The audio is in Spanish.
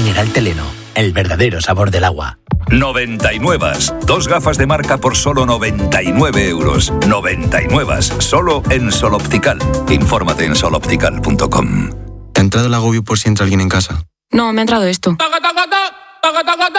Mineral Teleno, el verdadero sabor del agua. 99. 2 gafas de marca por solo 99 euros. 99. Solo en Sol Optical. Infórmate en soloptical.com. ¿Te ha entrado el agobio por si entra alguien en casa? No, me ha entrado esto.